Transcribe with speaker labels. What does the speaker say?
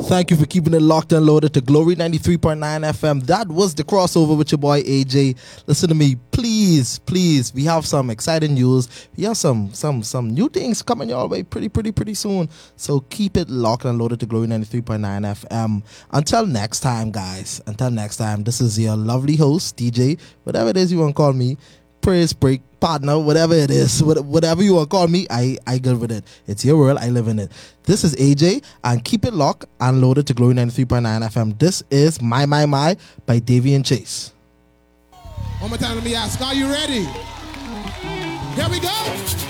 Speaker 1: Thank you for keeping it locked and loaded to Glory 93.9 FM. That was the crossover with your boy AJ. Listen to me, please. We have some exciting news. We have some new things coming your way pretty soon. So keep it locked and loaded to Glory 93.9 FM. Until next time, guys. Until next time, this is your lovely host, DJ, whatever it is you want to call me. Praise break partner, whatever it is, whatever you want to call me, I good with it. It's your world, I live in it. This is AJ, and keep it locked and loaded to Glory 93.9 FM. This is My by Davy and Chase.
Speaker 2: One more time, let me ask, are you ready? Here we go.